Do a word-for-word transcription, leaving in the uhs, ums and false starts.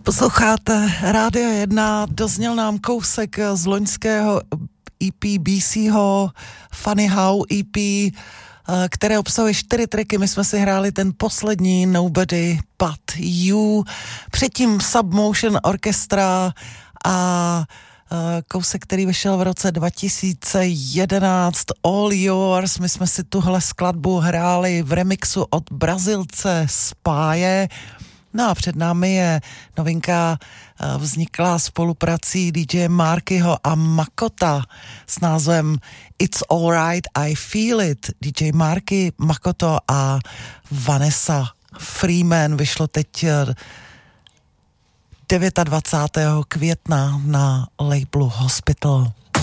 Posloucháte Rádio jedna, dozněl nám kousek z loňského E P B Cho Funny How E P, které obsahuje čtyři tracky. My jsme si hráli ten poslední Nobody But You, předtím Submotion Orchestra a kousek, který vyšel v roce dva tisíce jedenáct, All Yours. My jsme si tuhle skladbu hráli v remixu od Brazilce Spáje. No a před námi je novinka vzniklá spoluprací D J Markyho a Makota s názvem It's Alright, I Feel It. D J Marky, Makoto a Vanessa Freeman. Vyšlo teď dvacátého devátého května na labelu Hospital.